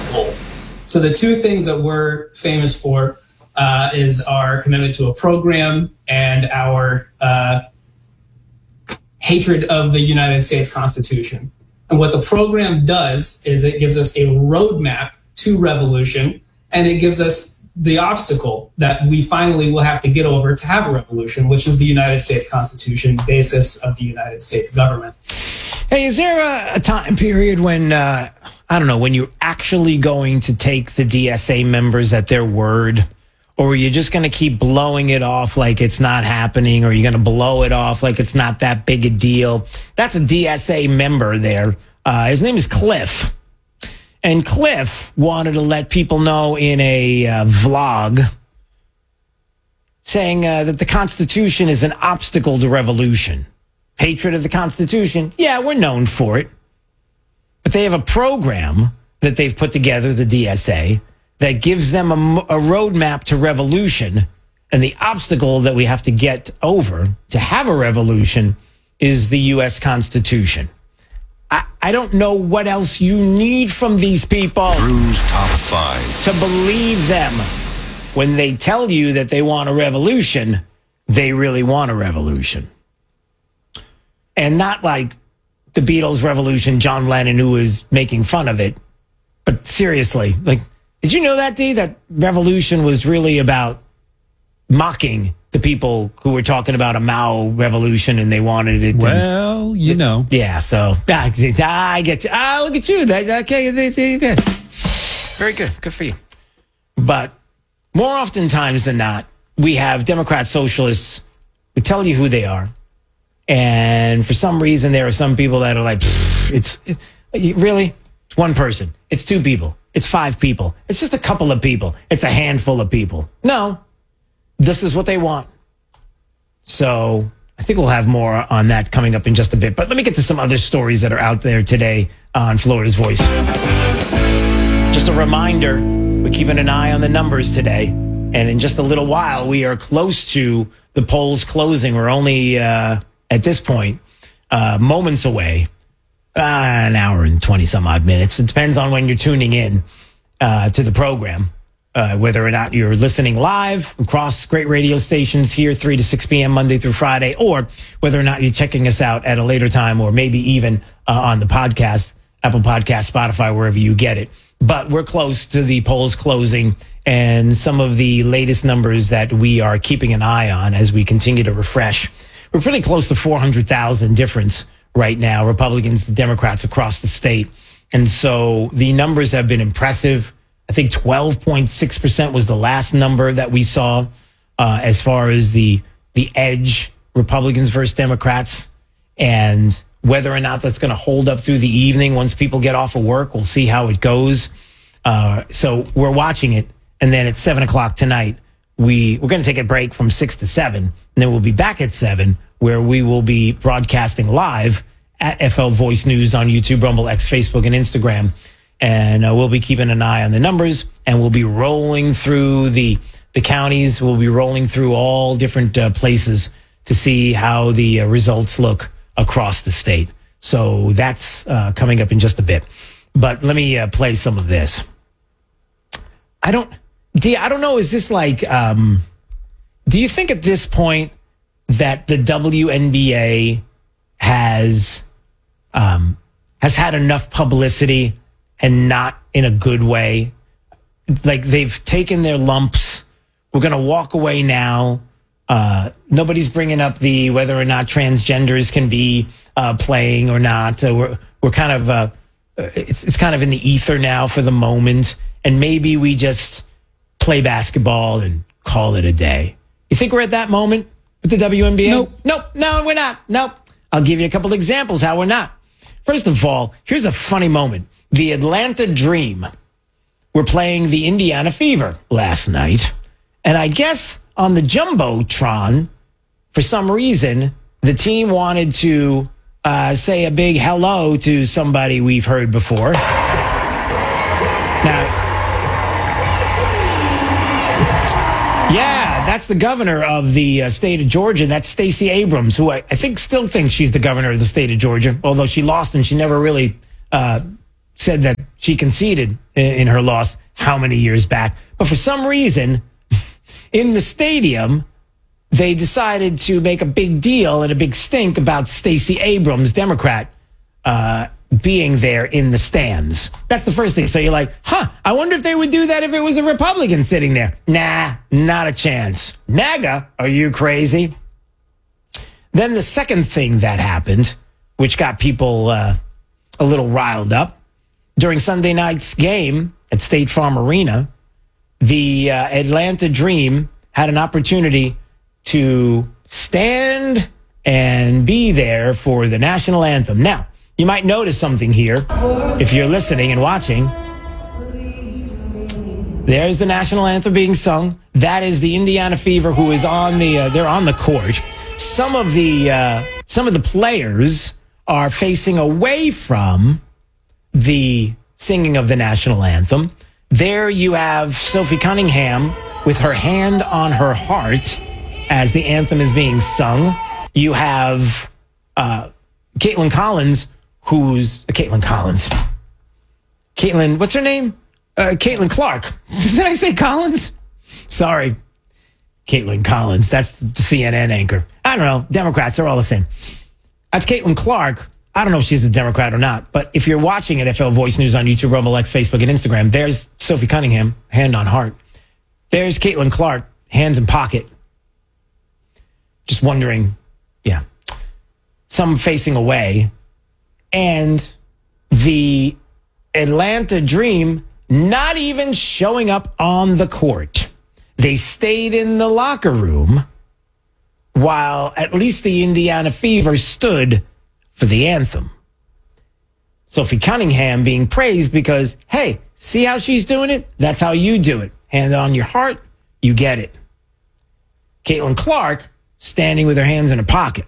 whole. So the two things that we're famous for is our commitment to a program and our hatred of the United States Constitution. And what the program does is it gives us a roadmap to revolution, and it gives us the obstacle that we finally will have to get over to have a revolution, which is the United States Constitution, basis of the United States government. Hey, is there a time period when, I don't know, when you're actually going to take the DSA members at their word? Or are you just going to keep blowing it off like it's not happening? Or are you going to blow it off like it's not that big a deal? That's a DSA member there. His name is Cliff. And Cliff wanted to let people know in a vlog saying that the Constitution is an obstacle to revolution. Hatred of the Constitution, yeah, we're known for it. But they have a program that they've put together, the DSA, that gives them a roadmap to revolution. And the obstacle that we have to get over to have a revolution is the U.S. Constitution. I don't know what else you need from these people. Drew's Top 5. To believe them. When they tell you that they want a revolution, they really want a revolution. And not like the Beatles' revolution, John Lennon, who was making fun of it. But seriously, like, did you know that, D? That revolution was really about mocking the people who were talking about a Mao revolution and they wanted it. Well, you know. Yeah, so I get you. Look at you. Okay, good. Very good. Good for you. But more oftentimes than not, we have Democrat socialists who tell you who they are. And for some reason, there are some people that are like, really? It's one person. It's two people. It's 5 people. It's just a couple of people. It's a handful of people. No. This is what they want. So I think we'll have more on that coming up in just a bit. But let me get to some other stories that are out there today on Florida's Voice. Just a reminder, we're keeping an eye on the numbers today. And in just a little while, we are close to the polls closing. We're only, at this point, moments away. An hour and 20 some odd minutes. It depends on when you're tuning in to the program. Whether or not you're listening live across great radio stations here 3 to 6 p.m. Monday through Friday, or whether or not you're checking us out at a later time, or maybe even on the podcast, Apple Podcast, Spotify, wherever you get it. But we're close to the polls closing, and some of the latest numbers that we are keeping an eye on as we continue to refresh. We're pretty close to 400,000 difference right now, Republicans to Democrats across the state. And so the numbers have been impressive. I think 12.6% was the last number that we saw as far as the edge, Republicans versus Democrats. And whether or not that's going to hold up through the evening once people get off of work, we'll see how it goes. So we're watching it. And then at 7 o'clock tonight, we're going to take a break from 6 to 7. And then we'll be back at 7, where we will be broadcasting live at FL Voice News on YouTube, Rumble, X, Facebook, and Instagram. And we'll be keeping an eye on the numbers, and we'll be rolling through the counties. We'll be rolling through all different places to see how the results look across the state. So that's coming up in just a bit. But let me play some of this. I don't know. Is this like, do you think at this point that the WNBA has had enough publicity and not in a good way? Like, they've taken their lumps. We're going to walk away now. Nobody's bringing up the whether or not transgenders can be playing or not. We're kind of it's kind of in the ether now for the moment, and maybe we just play basketball and call it a day. You think we're at that moment with the WNBA? Nope. No, we're not. Nope. I'll give you a couple examples how we're not. First of all, here's a funny moment. The Atlanta Dream were playing the Indiana Fever last night. And I guess on the Jumbotron, for some reason, the team wanted to say a big hello to somebody we've heard before. Now, yeah, that's the governor of the state of Georgia. That's Stacey Abrams, who I think still thinks she's the governor of the state of Georgia, although she lost and she never really said that she conceded in her loss how many years back. But for some reason, in the stadium, they decided to make a big deal and a big stink about Stacey Abrams, Democrat, being there in the stands. That's the first thing. So you're like, I wonder if they would do that if it was a Republican sitting there. Nah, not a chance. MAGA, are you crazy? Then the second thing that happened, which got people a little riled up, during Sunday night's game at State Farm Arena, the Atlanta Dream had an opportunity to stand and be there for the national anthem. Now, you might notice something here if you're listening and watching. There's the national anthem being sung. That is the Indiana Fever, who is on they're on the court. Some of the players are facing away from the singing of the national anthem. There you have Sophie Cunningham with her hand on her heart as the anthem is being sung. You have Caitlin Collins, what's her name? Caitlin Clark. Did I say Collins? Sorry. Caitlin Collins. That's the CNN anchor. I don't know. Democrats are all the same. That's Caitlin Clark. I don't know if she's a Democrat or not, but if you're watching at FL Voice News on YouTube, Rumble X, Facebook, and Instagram, there's Sophie Cunningham, hand on heart. There's Caitlin Clark, hands in pocket. Just wondering, some facing away. And the Atlanta Dream not even showing up on the court. They stayed in the locker room while at least the Indiana Fever stood for the anthem. Sophie Cunningham being praised because, hey, see how she's doing it? That's how you do it. Hand on your heart, you get it. Caitlin Clark standing with her hands in her pocket.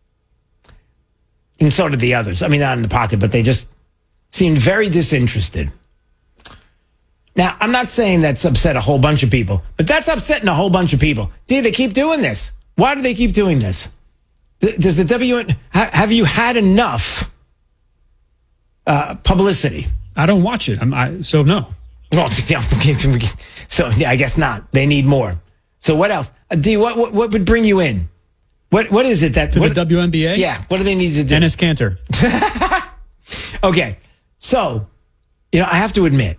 And so did the others. I mean, not in the pocket, but they just seemed very disinterested. Now, I'm not saying that's upset a whole bunch of people, but that's upsetting a whole bunch of people. Dude, they keep doing this. Why do they keep doing this? Does the have you had enough publicity? I don't watch it. So no. Well, so yeah, I guess not. They need more. So what else? D, what would bring you in? What is it that the WNBA? Yeah. What do they need to do? Dennis Cantor. Okay. So, I have to admit.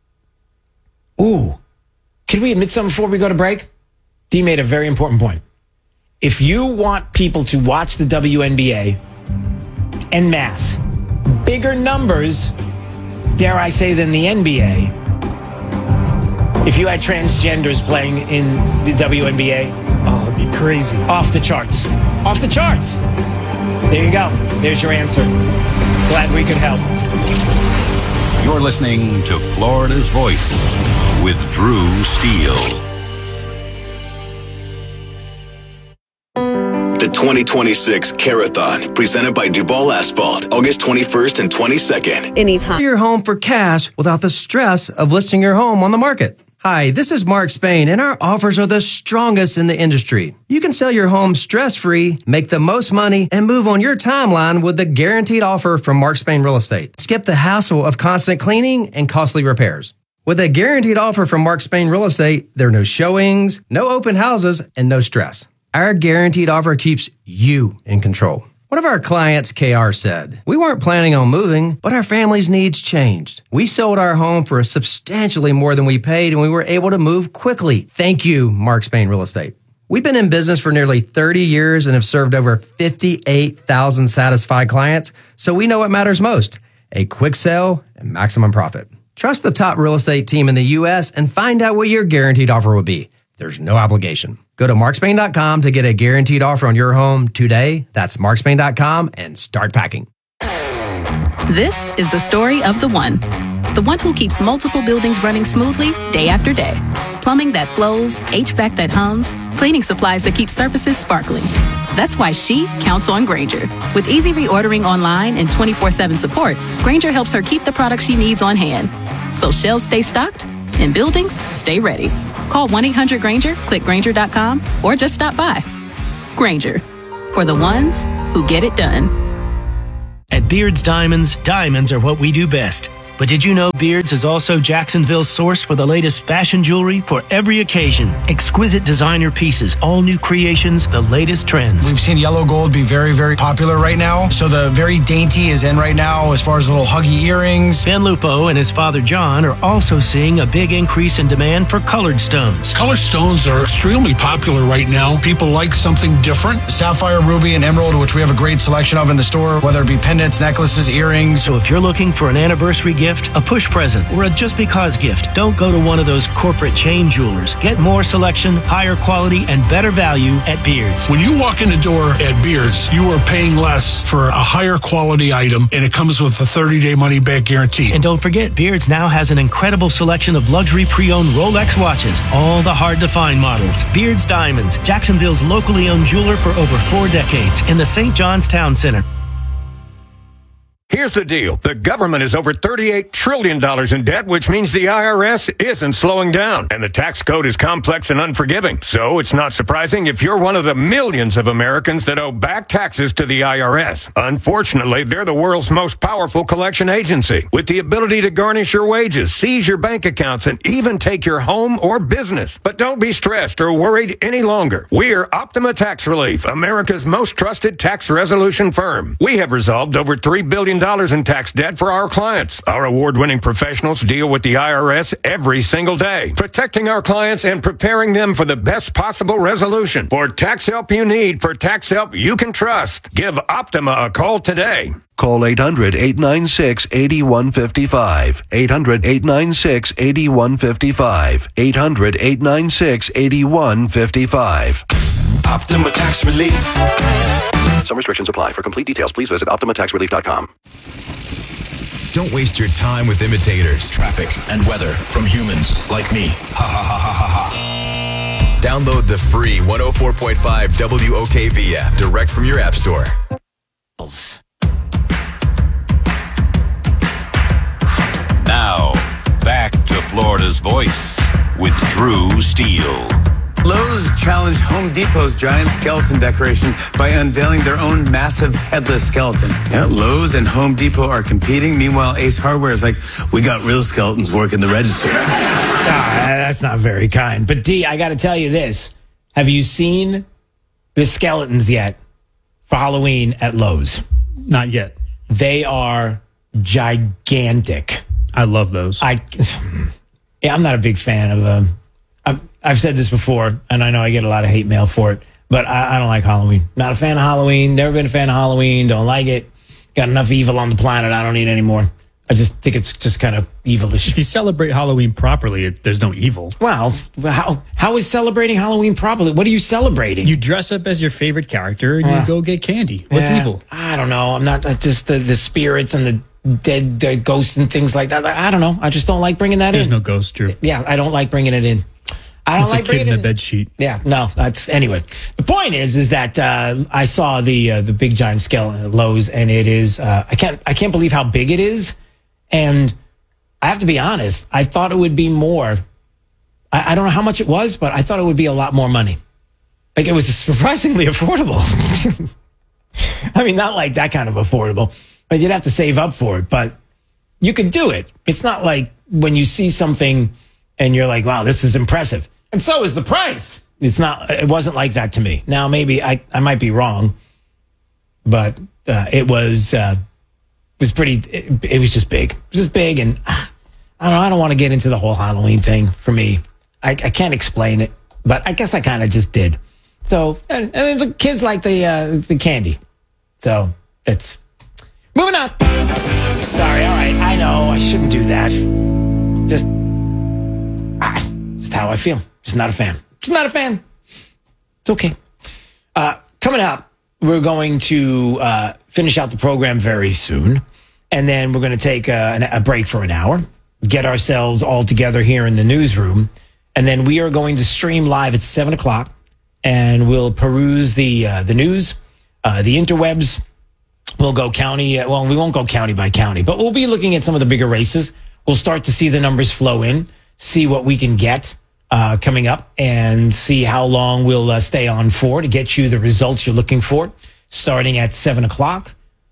Can we admit something before we go to break? D made a very important point. If you want people to watch the WNBA en masse, bigger numbers, dare I say, than the NBA, if you had transgenders playing in the WNBA, it'd be crazy. Off the charts. Off the charts. There you go. There's your answer. Glad we could help. You're listening to Florida's Voice with Drew Steele. The 2026 Carathon, presented by Duval Asphalt, August 21st and 22nd. Anytime. Your home for cash without the stress of listing your home on the market. Hi, this is Mark Spain, and our offers are the strongest in the industry. You can sell your home stress-free, make the most money, and move on your timeline with the guaranteed offer from Mark Spain Real Estate. Skip the hassle of constant cleaning and costly repairs. With a guaranteed offer from Mark Spain Real Estate, there are no showings, no open houses, and no stress. Our guaranteed offer keeps you in control. One of our clients, KR, said, "We weren't planning on moving, but our family's needs changed. We sold our home for substantially more than we paid, and we were able to move quickly. Thank you, Mark Spain Real Estate." We've been in business for nearly 30 years and have served over 58,000 satisfied clients, so we know what matters most: a quick sale and maximum profit. Trust the top real estate team in the U.S. and find out what your guaranteed offer will be. There's no obligation. Go to markspain.com to get a guaranteed offer on your home today. That's markspain.com and start packing. This is the story of the one who keeps multiple buildings running smoothly day after day. Plumbing that flows, HVAC that hums, cleaning supplies that keep surfaces sparkling. That's why she counts on Grainger. With easy reordering online and 24/7 support, Grainger helps her keep the products she needs on hand. So shelves stay stocked and buildings stay ready. Call 1-800-GRAINGER, click Grainger.com, or just stop by. Grainger, for the ones who get it done. At Beard's Diamonds, diamonds are what we do best. But did you know Beards is also Jacksonville's source for the latest fashion jewelry for every occasion? Exquisite designer pieces, all new creations, the latest trends. We've seen yellow gold be very, very popular right now. So the very dainty is in right now as far as little huggy earrings. Ben Lupo and his father John are also seeing a big increase in demand for colored stones. Colored stones are extremely popular right now. People like something different. Sapphire, ruby, and emerald, which we have a great selection of in the store, whether it be pendants, necklaces, earrings. So if you're looking for an anniversary gift, a push present, or a just because gift, don't go to one of those corporate chain jewelers. Get more selection, higher quality, and better value at Beards. When you walk in the door at Beards, you are paying less for a higher quality item, and it comes with a 30-day money-back guarantee. And don't forget, Beards now has an incredible selection of luxury pre-owned Rolex watches, all the hard-to-find models. Beards Diamonds, Jacksonville's locally owned jeweler for over 4 decades in the St. John's Town Center. Here's the deal. The government is over $38 trillion in debt, which means the IRS isn't slowing down. And the tax code is complex and unforgiving. So it's not surprising if you're one of the millions of Americans that owe back taxes to the IRS. Unfortunately, they're the world's most powerful collection agency, with the ability to garnish your wages, seize your bank accounts, and even take your home or business. But don't be stressed or worried any longer. We're Optima Tax Relief, America's most trusted tax resolution firm. We have resolved over $3 billion in tax debt for our clients. Our award-winning professionals deal with the IRS every single day, protecting our clients and preparing them for the best possible resolution. For tax help you need, for tax help you can trust, give Optima a call today. Call 800-896-8155. 800-896-8155. 800-896-8155. Optima Tax Relief. Some restrictions apply. For complete details, please visit OptimaTaxRelief.com. Don't waste your time with imitators. Traffic and weather from humans like me. Ha ha ha ha ha ha. Download the free 104.5 WOKV app direct from your app store. Now, back to Florida's Voice with Drew Steele. Lowe's challenged Home Depot's giant skeleton decoration by unveiling their own massive headless skeleton. Yeah, Lowe's and Home Depot are competing. Meanwhile, Ace Hardware is like, we got real skeletons working the register. That's not very kind. But D, I got to tell you this. Have you seen the skeletons yet for Halloween at Lowe's? Not yet. They are gigantic. I love those. I'm not a big fan of them. I've said this before, and I know I get a lot of hate mail for it, but I don't like Halloween. Not a fan of Halloween. Never been a fan of Halloween. Don't like it. Got enough evil on the planet. I don't need any more. I just think it's just kind of evilish. If you celebrate Halloween properly, there's no evil. Well, how is celebrating Halloween properly? What are you celebrating? You dress up as your favorite character and you go get candy. What's evil? I don't know. I'm not just the spirits and the dead ghosts and things like that. I don't know. I just don't like bringing that in. There's no ghost, Drew. Yeah, I don't like bringing it in. I don't like a kid in a bed sheet. Yeah, no. Anyway. The point is that I saw the big giant skeleton at Lowe's, and it is I can't believe how big it is, and I have to be honest. I thought it would be more. I don't know how much it was, but I thought it would be a lot more money. Like, it was surprisingly affordable. I mean, not like that kind of affordable, but you'd have to save up for it. But you could do it. It's not like when you see something and you're like, wow, this is impressive. And so is the price. It wasn't like that to me. Now, maybe I might be wrong, but it was pretty, it was just big. It was just big. And I don't want to get into the whole Halloween thing for me. I can't explain it, but I guess I kind of just did. So, and the kids like the candy. So it's moving on. Sorry. All right. I know I shouldn't do that. Just how I feel. Just not a fan. Just not a fan. It's okay. Coming up, we're going to finish out the program very soon. And then we're going to take a break for an hour, get ourselves all together here in the newsroom. And then we are going to stream live at 7 o'clock. And we'll peruse the news, the interwebs. We'll go county. Well, we won't go county by county, but we'll be looking at some of the bigger races. We'll start to see the numbers flow in, see what we can get coming up, and see how long we'll stay on for to get you the results you're looking for, starting at 7 o'clock.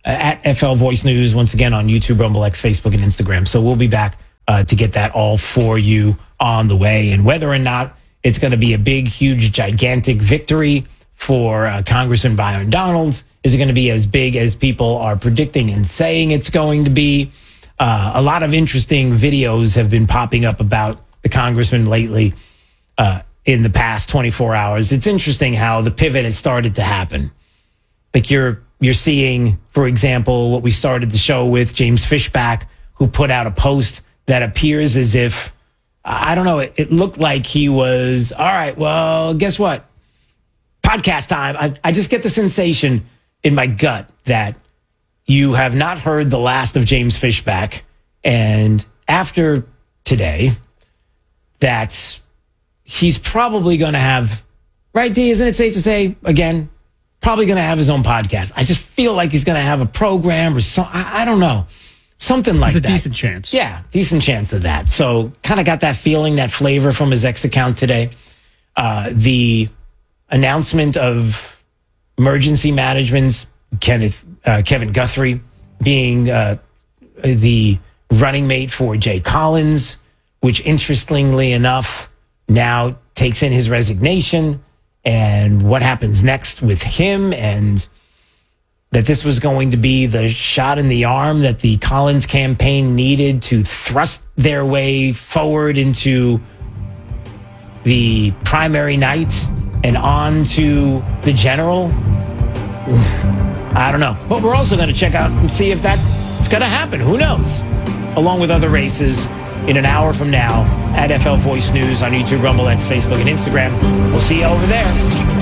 at FL Voice News, once again on YouTube, Rumble X, Facebook, and Instagram. So we'll be back to get that all for you on the way. And whether or not it's going to be a big, huge, gigantic victory for Congressman Byron Donalds, is it going to be as big as people are predicting and saying it's going to be? A lot of interesting videos have been popping up about the congressman lately in the past 24 hours. It's interesting how the pivot has started to happen. Like you're seeing, for example, what we started the show with, James Fishback, who put out a post that appears as if, I don't know, it looked like he was, all right, well, guess what? Podcast time. I just get the sensation in my gut that you have not heard the last of James Fishback. And after today, that he's probably going to have, right, D, isn't it safe to say, again, probably going to have his own podcast. I just feel like he's going to have a program or something. I don't know. Something like that. There's a decent chance. Yeah, decent chance of that. So kind of got that feeling, that flavor from his X account today. The announcement of emergency management's Kevin Guthrie being the running mate for Jay Collins, which interestingly enough now takes in his resignation, and what happens next with him, and that this was going to be the shot in the arm that the Collins campaign needed to thrust their way forward into the primary night and on to the general. I don't know. But we're also going to check out and see if that's going to happen. Who knows? Along with other races in an hour from now at FL Voice News on YouTube, Rumble X, Facebook, and Instagram. We'll see you over there.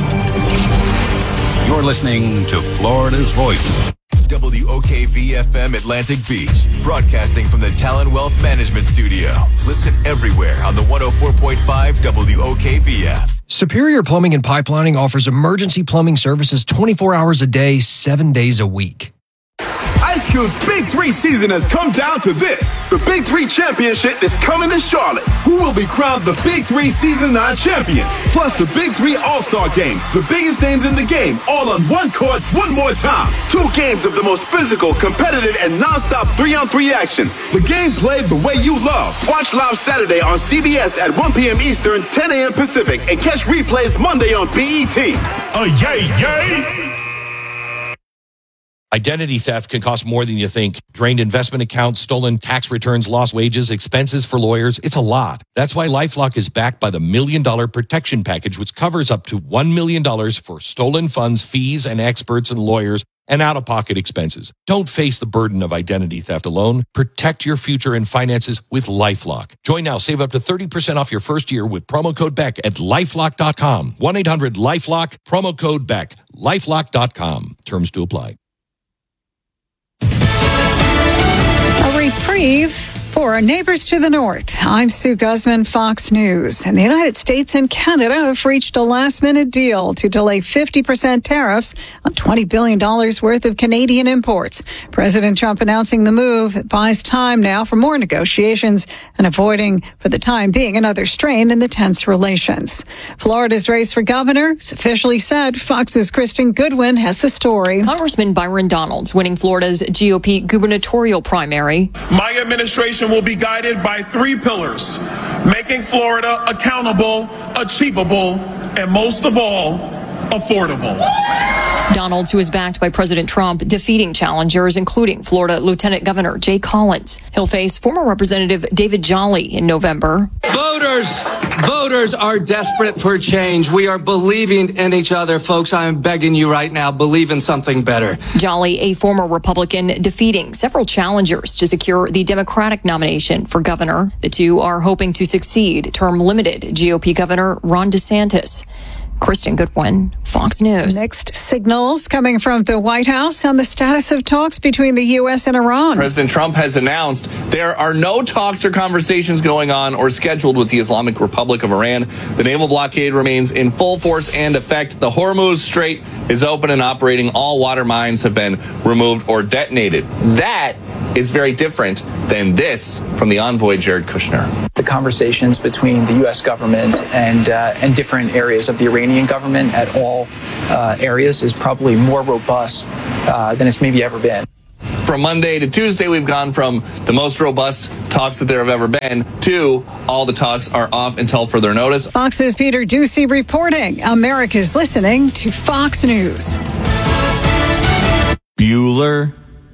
You're listening to Florida's Voice. WOKV-FM Atlantic Beach, broadcasting from the Talon Wealth Management Studio. Listen everywhere on the 104.5 WOKV app. Superior Plumbing and Pipelining offers emergency plumbing services 24 hours a day, 7 days a week. Ice Cube's Big 3 season has come down to this. The Big 3 Championship is coming to Charlotte. Who will be crowned the Big 3 Season 9 champion? Plus the Big 3 All-Star Game. The biggest names in the game, all on one court, one more time. 2 games of the most physical, competitive, and non-stop 3-on-3 action. The game played the way you love. Watch live Saturday on CBS at 1 p.m. Eastern, 10 a.m. Pacific, and catch replays Monday on BET. Yay! Identity theft can cost more than you think. Drained investment accounts, stolen tax returns, lost wages, expenses for lawyers. It's a lot. That's why LifeLock is backed by the $1 Million Protection Package, which covers up to $1 million for stolen funds, fees, and experts and lawyers, and out-of-pocket expenses. Don't face the burden of identity theft alone. Protect your future and finances with LifeLock. Join now. Save up to 30% off your first year with promo code BECK at LifeLock.com. 1-800-LifeLock, promo code BECK. LifeLock.com. Terms to apply. A reprieve for our neighbors to the north. I'm Sue Guzman, Fox News. And the United States and Canada have reached a last-minute deal to delay 50% tariffs on $20 billion worth of Canadian imports. President Trump announcing the move buys time now for more negotiations and avoiding, for the time being, another strain in the tense relations. Florida's race for governor is officially set. Fox's Kristen Goodwin has the story. Congressman Byron Donalds winning Florida's GOP gubernatorial primary. My administration will be guided by 3 pillars: making Florida accountable, achievable, and most of all, affordable. Donalds, who is backed by President Trump, defeating challengers, including Florida Lieutenant Governor Jay Collins. He'll face former Representative David Jolly in November. Voters are desperate for change. We are believing in each other, folks. I'm begging you right now, believe in something better. Jolly, a former Republican, defeating several challengers to secure the Democratic nomination for governor. The two are hoping to succeed term-limited GOP Governor Ron DeSantis. Kristen Goodwin, Fox News. Mixed signals coming from the White House on the status of talks between the U.S. and Iran. President Trump has announced there are no talks or conversations going on or scheduled with the Islamic Republic of Iran. The naval blockade remains in full force and effect. The Hormuz Strait is open and operating. All water mines have been removed or detonated. That is very different than this from the envoy, Jared Kushner. The conversations between the U.S. government and different areas of the Iranian government at all areas is probably more robust than it's maybe ever been. From Monday to Tuesday, we've gone from the most robust talks that there have ever been to all the talks are off until further notice. Fox's Peter Ducey reporting. America's listening to Fox News. Bueller.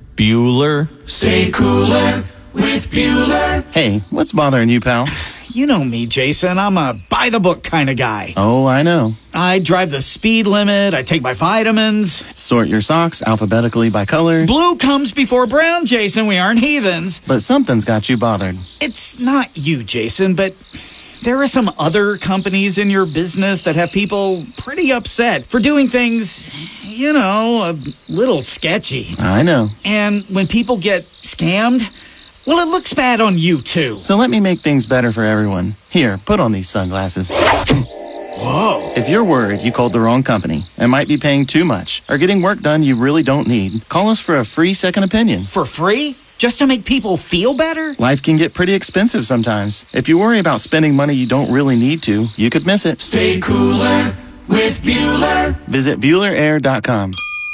Stay cooler with Bueller. Hey, what's bothering you, pal? You know me, Jason. I'm a by-the-book kind of guy. Oh, I know. I drive the speed limit. I take my vitamins. Sort your socks alphabetically by color. Blue comes before brown, Jason. We aren't heathens. But something's got you bothered. It's not you, Jason, but there are some other companies in your business that have people pretty upset for doing things, you know, a little sketchy. I know. And when people get scammed, well, it looks bad on you, too. So let me make things better for everyone. Here, put on these sunglasses. Whoa. If you're worried you called the wrong company and might be paying too much or getting work done you really don't need, call us for a free second opinion. For free? Just to make people feel better? Life can get pretty expensive sometimes. If you worry about spending money you don't really need to, you could miss it. Stay cooler with Bueller. Visit BuellerAir.com.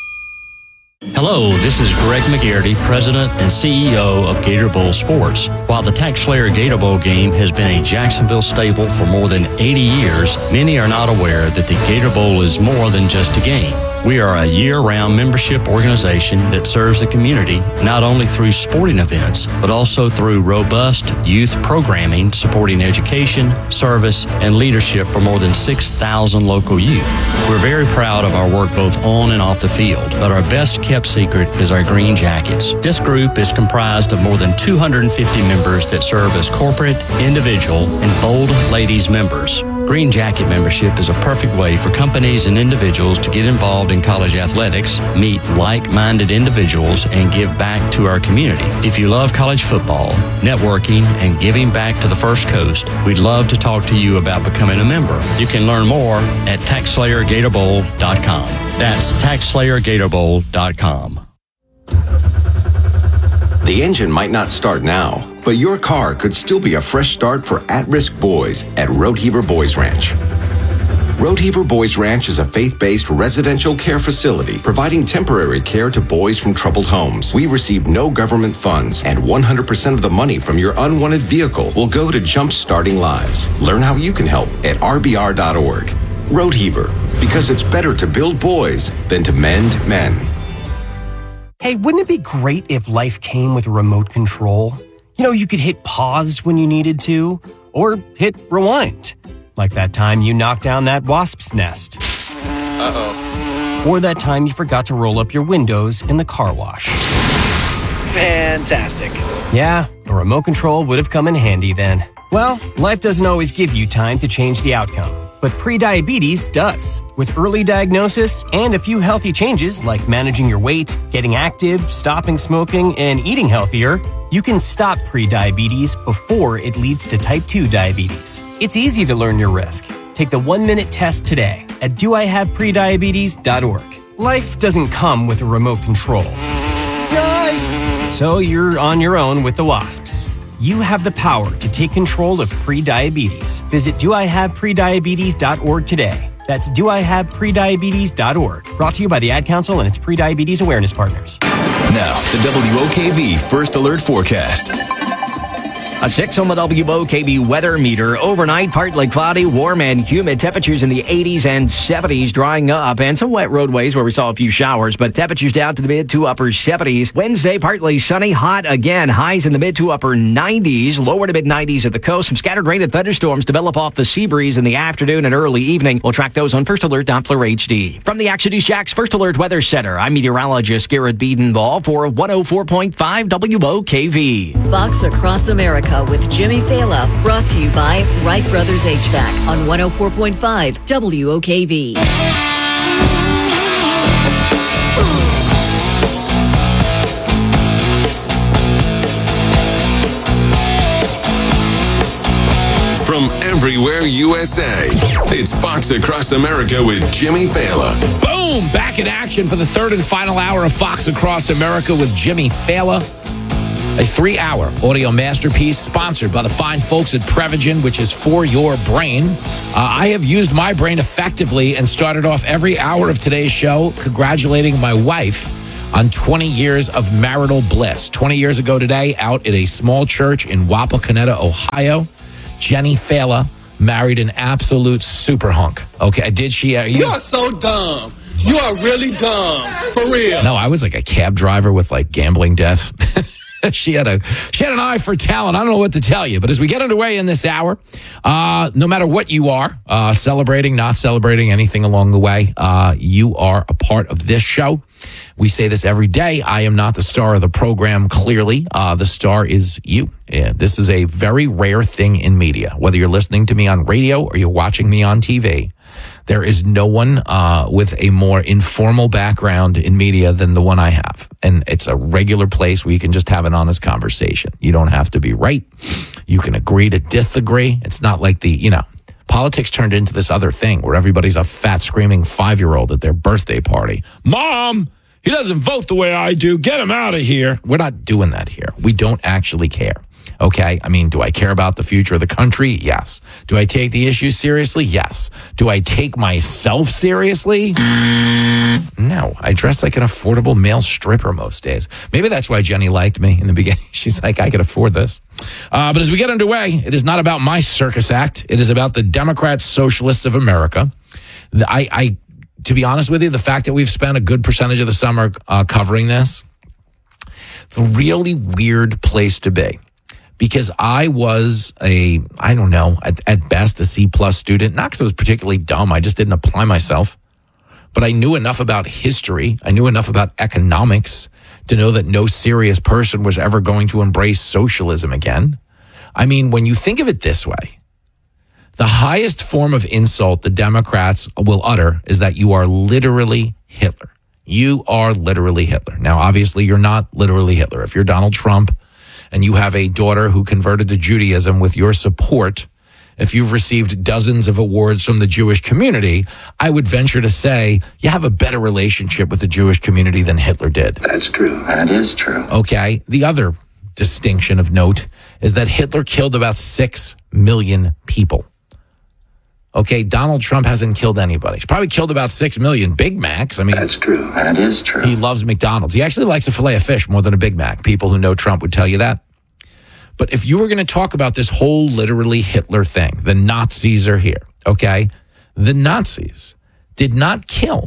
Hello, this is Greg McGarity, President and CEO of Gator Bowl Sports. While the TaxSlayer Gator Bowl game has been a Jacksonville staple for more than 80 years, many are not aware that the Gator Bowl is more than just a game. We are a year-round membership organization that serves the community not only through sporting events, but also through robust youth programming supporting education, service, and leadership for more than 6,000 local youth. We're very proud of our work both on and off the field, but our best kept secret is our Green Jackets. This group is comprised of more than 250 members that serve as corporate, individual, and Bold Ladies members. Green Jacket membership is a perfect way for companies and individuals to get involved in college athletics, meet like-minded individuals, and give back to our community. If you love college football, networking, and giving back to the First Coast, we'd love to talk to you about becoming a member. You can learn more at TaxSlayerGatorBowl.com. That's TaxSlayerGatorBowl.com. The engine might not start now, but your car could still be a fresh start for at-risk boys at Roadheaver Boys Ranch. Roadheaver Boys Ranch is a faith-based residential care facility providing temporary care to boys from troubled homes. We receive no government funds, and 100% of the money from your unwanted vehicle will go to jump-starting lives. Learn how you can help at rbr.org. Roadheaver, because it's better to build boys than to mend men. Hey, wouldn't it be great if life came with a remote control? You know, you could hit pause when you needed to, or hit rewind. Like that time you knocked down that wasp's nest. Uh-oh. Or that time you forgot to roll up your windows in the car wash. Fantastic. Yeah, a remote control would have come in handy then. Well, life doesn't always give you time to change the outcome, but prediabetes does. With early diagnosis and a few healthy changes like managing your weight, getting active, stopping smoking, and eating healthier, you can stop prediabetes before it leads to type 2 diabetes. It's easy to learn your risk. Take the 1-minute test today at doihaveprediabetes.org. Life doesn't come with a remote control. Yikes! So you're on your own with the wasps. You have the power to take control of prediabetes. Visit doihaveprediabetes.org today. That's doihaveprediabetes.org. Brought to you by the Ad Council and its Prediabetes Awareness Partners. Now, the WOKV First Alert Forecast. A 6 on the WOKV weather meter. Overnight, partly cloudy, warm and humid. Temperatures in the 80s and 70s, drying up, and some wet roadways where we saw a few showers, but temperatures down to the mid to upper 70s. Wednesday, partly sunny, hot again. Highs in the mid to upper 90s, lower to mid 90s at the coast. Some scattered rain and thunderstorms develop off the sea breeze in the afternoon and early evening. We'll track those on First Alert Doppler HD. From the Action News Jack's First Alert Weather Center, I'm meteorologist Garrett Biedenball for 104.5 WOKV. Fox Across America with Jimmy Fala, brought to you by Wright Brothers HVAC on 104.5 WOKV. From everywhere USA, it's Fox Across America with Jimmy Fala. Boom! Back in action for the third and final hour of Fox Across America with Jimmy Fala. A 3-hour audio masterpiece sponsored by the fine folks at Prevagen, which is for your brain. I have used my brain effectively and started off every hour of today's show congratulating my wife on 20 years of marital bliss. 20 years ago today, out at a small church in Wapakoneta, Ohio, Jenny Fela married an absolute super hunk. Okay, did she? You are so dumb. You are really dumb. For real. No, I was like a cab driver with like gambling debts. She had an eye for talent. I don't know what to tell you. But as we get underway in this hour, no matter what you are, celebrating, not celebrating, anything along the way, you are a part of this show. We say this every day. I am not the star of the program, clearly. The star is you. Yeah, this is a very rare thing in media. Whether you're listening to me on radio or you're watching me on TV, there is no one with a more informal background in media than the one I have. And it's a regular place where you can just have an honest conversation. You don't have to be right. You can agree to disagree. It's not like politics turned into this other thing where everybody's a fat, screaming 5-year-old at their birthday party. Mom, he doesn't vote the way I do. Get him out of here. We're not doing that here. We don't actually care. Okay, I mean, do I care about the future of the country? Yes. Do I take the issue seriously? Yes. Do I take myself seriously? No. I dress like an affordable male stripper most days. Maybe that's why Jenny liked me in the beginning. She's like, I could afford this. But as we get underway, it is not about my circus act. It is about the Democrat Socialists of America. To be honest with you, the fact that we've spent a good percentage of the summer covering this, it's a really weird place to be. Because I was at best a C+ student. Not because I was particularly dumb. I just didn't apply myself. But I knew enough about history. I knew enough about economics to know that no serious person was ever going to embrace socialism again. I mean, when you think of it this way, the highest form of insult the Democrats will utter is that you are literally Hitler. You are literally Hitler. Now, obviously, you're not literally Hitler. If you're Donald Trump, and you have a daughter who converted to Judaism with your support, if you've received dozens of awards from the Jewish community, I would venture to say you have a better relationship with the Jewish community than Hitler did. That's true. That is true. Okay. The other distinction of note is that Hitler killed about 6 million people. Okay, Donald Trump hasn't killed anybody. He's probably killed about 6 million Big Macs. I mean, that's true. That is true. He loves McDonald's. He actually likes a filet of fish more than a Big Mac. People who know Trump would tell you that. But if you were going to talk about this whole literally Hitler thing, the Nazis are here, okay? The Nazis did not kill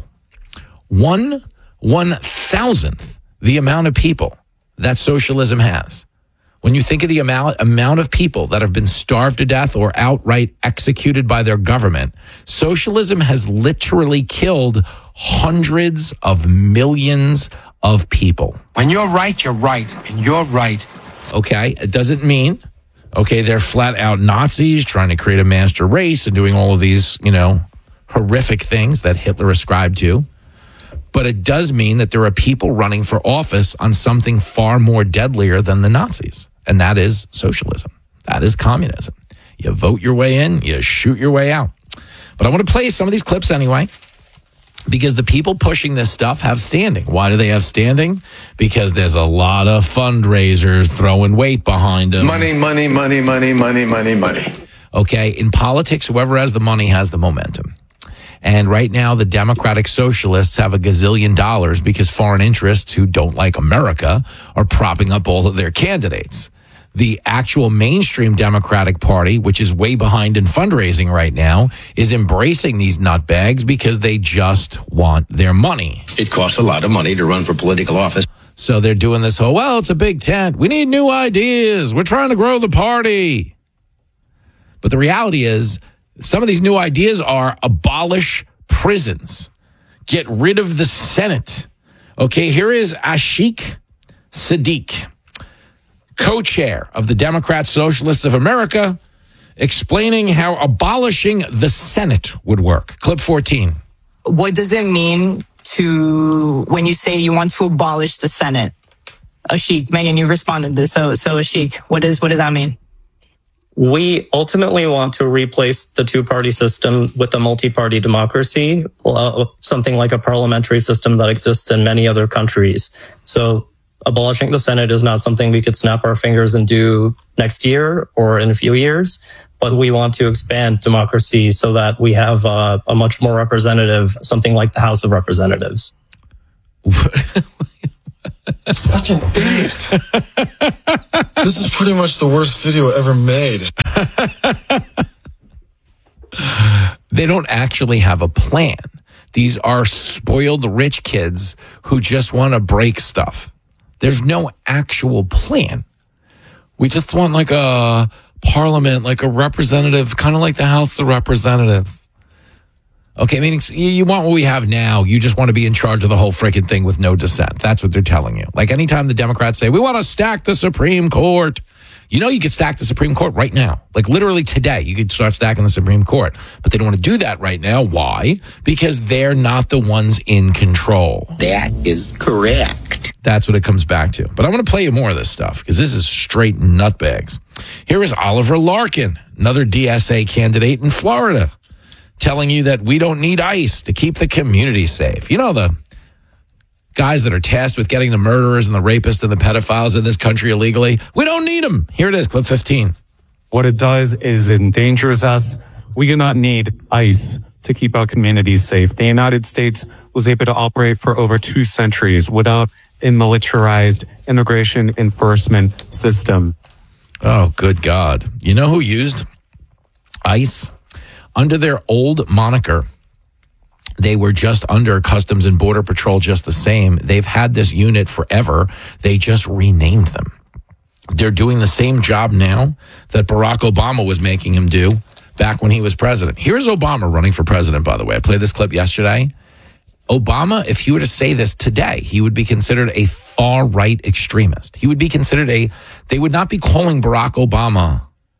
1/1000th the amount of people that socialism has. When you think of the amount of people that have been starved to death or outright executed by their government, socialism has literally killed hundreds of millions of people. When you're right, you're right, and you're right. Okay, it doesn't mean, okay, they're flat out Nazis trying to create a master race and doing all of these, horrific things that Hitler ascribed to. But it does mean that there are people running for office on something far more deadlier than the Nazis. And that is socialism. That is communism. You vote your way in, you shoot your way out. But I want to play some of these clips anyway, because the people pushing this stuff have standing. Why do they have standing? Because there's a lot of fundraisers throwing weight behind them. Money, money, money, money, money, money, money. Okay, in politics, whoever has the money has the momentum. And right now, the Democratic Socialists have a gazillion dollars because foreign interests who don't like America are propping up all of their candidates. The actual mainstream Democratic Party, which is way behind in fundraising right now, is embracing these nutbags because they just want their money. It costs a lot of money to run for political office. So they're doing this whole, well, it's a big tent. We need new ideas. We're trying to grow the party. But the reality is, some of these new ideas are abolish prisons, get rid of the Senate. Okay, here is Ashik Sadiq, co-chair of the Democrat Socialists of America, explaining how abolishing the Senate would work. Clip 14. What does it mean when you say you want to abolish the Senate? Ashik, Megan, you responded to this. So Ashik, what does that mean? We ultimately want to replace the two-party system with a multi-party democracy, something like a parliamentary system that exists in many other countries. So abolishing the Senate is not something we could snap our fingers and do next year or in a few years, but we want to expand democracy so that we have a much more representative, something like the House of Representatives. Such an idiot. This is pretty much the worst video ever made. They don't actually have a plan. These are spoiled rich kids who just want to break stuff. There's no actual plan. We just want like a parliament, like a representative, kind of like the House of Representatives. Okay, meaning you want what we have now. You just want to be in charge of the whole freaking thing with no dissent. That's what they're telling you. Like anytime the Democrats say, we want to stack the Supreme Court. You know, you could stack the Supreme Court right now. Like literally today, you could start stacking the Supreme Court. But they don't want to do that right now. Why? Because they're not the ones in control. That is correct. That's what it comes back to. But I want to play you more of this stuff because this is straight nutbags. Here is Oliver Larkin, another DSA candidate in Florida, telling you that we don't need ICE to keep the community safe. You know, the guys that are tasked with getting the murderers and the rapists and the pedophiles in this country illegally. We don't need them. Here it is, clip 15. What it does is it endangers us. We do not need ICE to keep our communities safe. The United States was able to operate for over 2 centuries without a militarized immigration enforcement system. Oh, good God. You know who used ICE? Under their old moniker, they were just under Customs and Border Patrol just the same. They've had this unit forever. They just renamed them. They're doing the same job now that Barack Obama was making him do back when he was president. Here's Obama running for president, by the way. I played this clip yesterday. Obama, if he were to say this today, he would be considered a far-right extremist. He would be considered they would not be calling Barack Obama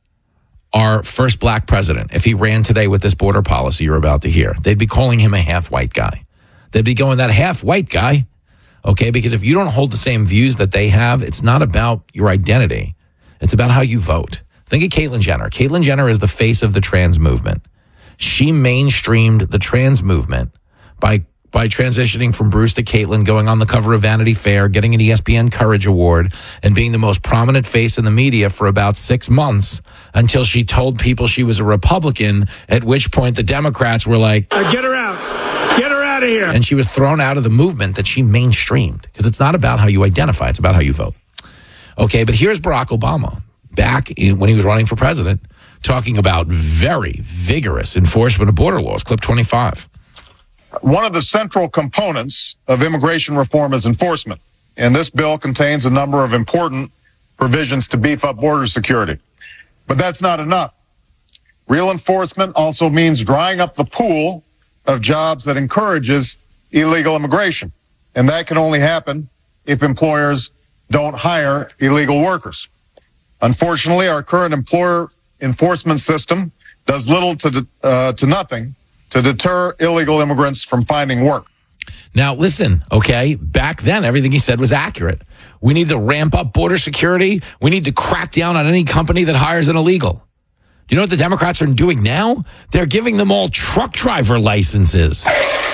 our first black president if he ran today with this border policy you're about to hear. They'd be calling him a half-white guy. They'd be going, that half-white guy, okay? Because if you don't hold the same views that they have, it's not about your identity. It's about how you vote. Think of Caitlyn Jenner. Caitlyn Jenner is the face of the trans movement. She mainstreamed the trans movement by transitioning from Bruce to Caitlyn, going on the cover of Vanity Fair, getting an ESPN Courage Award, and being the most prominent face in the media for about 6 months until she told people she was a Republican, at which point the Democrats were like, get her out. Get her out of here. And she was thrown out of the movement that she mainstreamed. Because it's not about how you identify, it's about how you vote. Okay, but here's Barack Obama back when he was running for president, talking about very vigorous enforcement of border laws. Clip 25. One of the central components of immigration reform is enforcement, and this bill contains a number of important provisions to beef up border security. But that's not enough. Real enforcement also means drying up the pool of jobs that encourages illegal immigration, and that can only happen if employers don't hire illegal workers. Unfortunately, our current employer enforcement system does little to nothing to deter illegal immigrants from finding work. Now, listen, okay, back then, everything he said was accurate. We need to ramp up border security. We need to crack down on any company that hires an illegal. Do you know what the Democrats are doing now? They're giving them all truck driver licenses.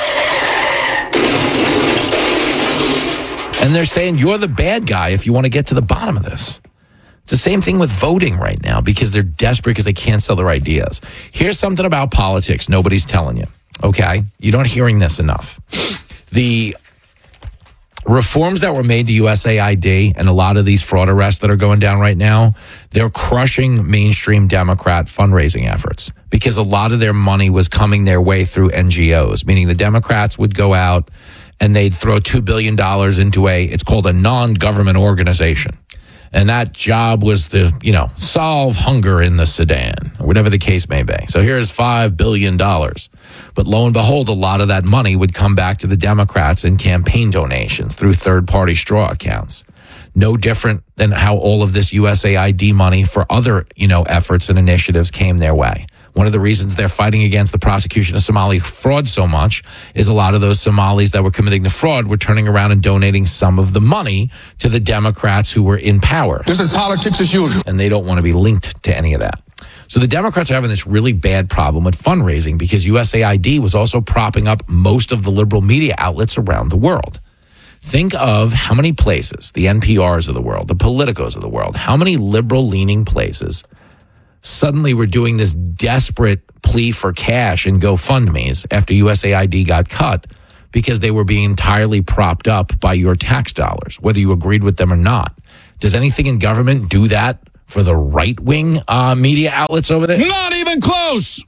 And they're saying you're the bad guy if you want to get to the bottom of this. It's the same thing with voting right now because they're desperate because they can't sell their ideas. Here's something about politics nobody's telling you, okay? You're not hearing this enough. The reforms that were made to USAID and a lot of these fraud arrests that are going down right now, they're crushing mainstream Democrat fundraising efforts because a lot of their money was coming their way through NGOs, meaning the Democrats would go out and they'd throw $2 billion into it's called a non-government organization. And that job was to, solve hunger in the Sudan, or whatever the case may be. So here's $5 billion. But lo and behold, a lot of that money would come back to the Democrats in campaign donations through third-party straw accounts. No different than how all of this USAID money for other, efforts and initiatives came their way. One of the reasons they're fighting against the prosecution of Somali fraud so much is a lot of those Somalis that were committing the fraud were turning around and donating some of the money to the Democrats who were in power. This is politics as usual. And they don't want to be linked to any of that. So the Democrats are having this really bad problem with fundraising because USAID was also propping up most of the liberal media outlets around the world. Think of how many places, the NPRs of the world, the Politicos of the world, how many liberal-leaning places suddenly we're doing this desperate plea for cash and GoFundMes after USAID got cut because they were being entirely propped up by your tax dollars, whether you agreed with them or not. Does anything in government do that for the right-wing media outlets over there? Not even close.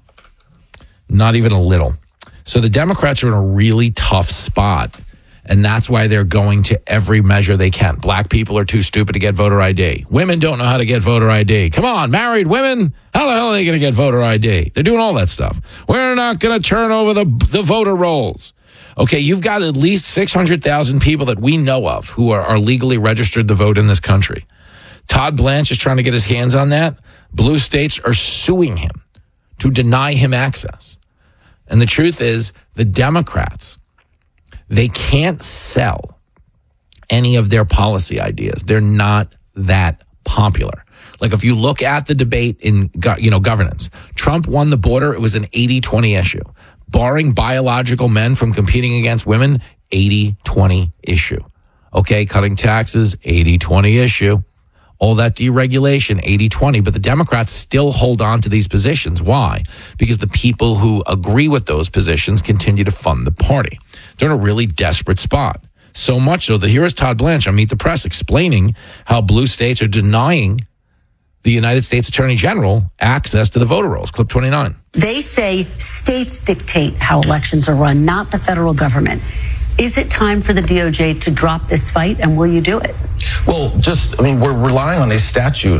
Not even a little. So the Democrats are in a really tough spot, and that's why they're going to every measure they can. Black people are too stupid to get voter ID. Women don't know how to get voter ID. Come on, married women, how the hell are they going to get voter ID? They're doing all that stuff. We're not going to turn over the voter rolls. Okay, you've got at least 600,000 people that we know of who are legally registered to vote in this country. Todd Blanche is trying to get his hands on that. Blue states are suing him to deny him access. And the truth is, the Democrats, they can't sell any of their policy ideas. They're not that popular. Like if you look at the debate in governance, Trump won the border. It was an 80-20 issue. Barring biological men from competing against women, 80-20 issue. Okay, cutting taxes, 80-20 issue. All that deregulation, 80-20. But the Democrats still hold on to these positions. Why? Because the people who agree with those positions continue to fund the party. They're in a really desperate spot. So much so that here is Todd Blanche on Meet the Press explaining how blue states are denying the United States Attorney General access to the voter rolls. Clip 29. They say states dictate how elections are run, not the federal government. Is it time for the DOJ to drop this fight, and will you do it? Well, we're relying on a statute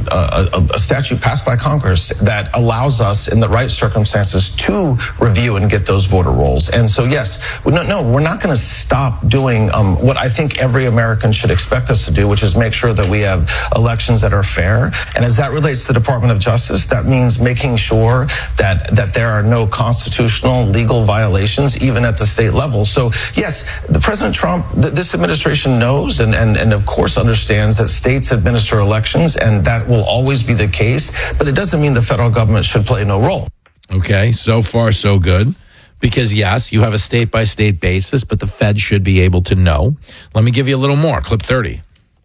passed by Congress that allows us, in the right circumstances, to review and get those voter rolls. And so, yes, we're not going to stop doing what I think every American should expect us to do, which is make sure that we have elections that are fair. And as that relates to the Department of Justice, that means making sure that there are no constitutional legal violations, even at the state level. So, yes, the President Trump, this administration knows and of course understands that states administer elections, and that will always be the case, but it doesn't mean the federal government should play no role. Okay, so far so good. Because yes, you have a state-by-state basis, but the Fed should be able to know. Let me give you a little more. Clip 30.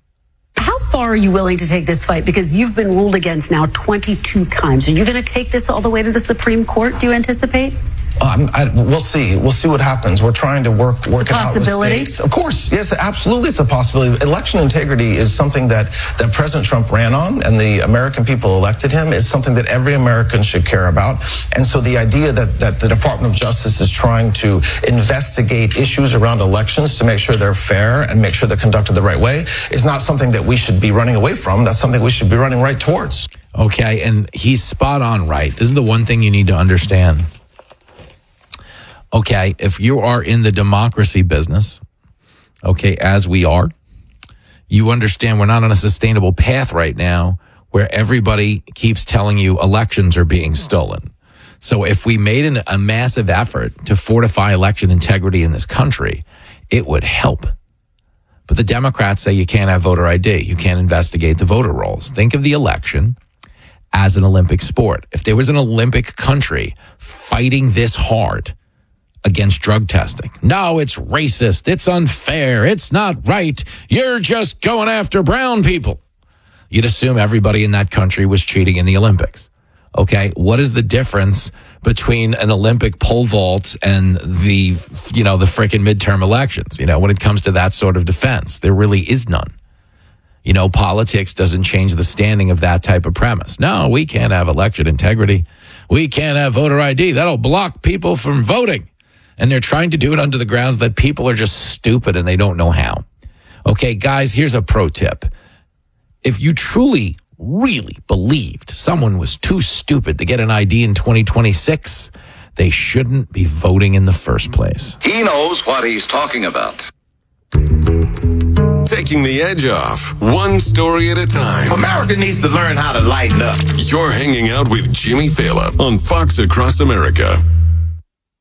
How far are you willing to take this fight? Because you've been ruled against now 22 times. Are you going to take this all the way to the Supreme Court, do you anticipate? We'll see. We'll see what happens. We're trying to work it out with states. Of course. Yes, absolutely. It's a possibility. Election integrity is something that President Trump ran on and the American people elected him. It's something that every American should care about. And so the idea that the Department of Justice is trying to investigate issues around elections to make sure they're fair and make sure they're conducted the right way is not something that we should be running away from. That's something we should be running right towards. Okay, and he's spot on right. This is the one thing you need to understand. Okay, if you are in the democracy business, okay, as we are, you understand we're not on a sustainable path right now where everybody keeps telling you elections are being stolen. So if we made a massive effort to fortify election integrity in this country, it would help. But the Democrats say you can't have voter ID. You can't investigate the voter rolls. Think of the election as an Olympic sport. If there was an Olympic country fighting this hard against drug testing. No, it's racist. It's unfair. It's not right. You're just going after brown people. You'd assume everybody in that country was cheating in the Olympics. Okay, what is the difference between an Olympic pole vault and the frickin' midterm elections? When it comes to that sort of defense, there really is none. Politics doesn't change the standing of that type of premise. No, we can't have election integrity. We can't have voter ID. That'll block people from voting. And they're trying to do it under the grounds that people are just stupid and they don't know how. Okay, guys, here's a pro tip. If you truly, really believed someone was too stupid to get an ID in 2026, they shouldn't be voting in the first place. He knows what he's talking about. Taking the edge off, one story at a time. America needs to learn how to lighten up. You're hanging out with Jimmy Fallon on Fox Across America.